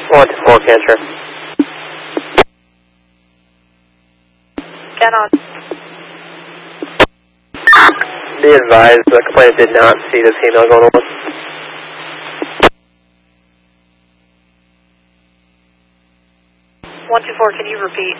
124 cancer. Cannot. Be advised, the complainant did not see the female going over. 124, can you repeat?